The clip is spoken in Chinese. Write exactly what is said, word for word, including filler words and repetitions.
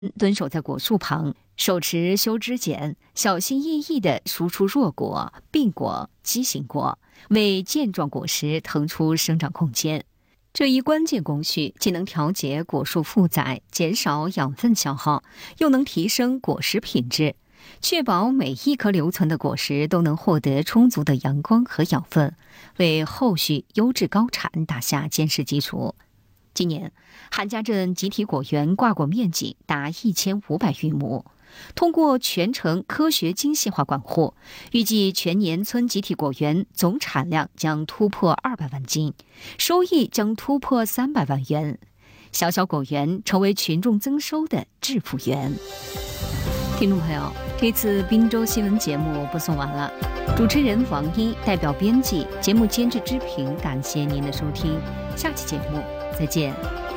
蹲守在果树旁，手持修枝剪，小心翼翼地输出弱果、病果、畸形果，为健壮果实腾出生长空间。这一关键工序既能调节果树负载，减少养分消耗，又能提升果实品质，确保每一颗留存的果实都能获得充足的阳光和养分，为后续优质高产打下坚实基础。今年，韩家镇集体果园挂果面积达一千五百余亩。通过全程科学精细化管护，预计全年村集体果园总产量将突破二百万斤，收益将突破三百万元。小小果园成为群众增收的致富源。听众朋友，这次滨州新闻节目播送完了，主持人王一代表编辑、节目监制之平，感谢您的收听，下期节目再见。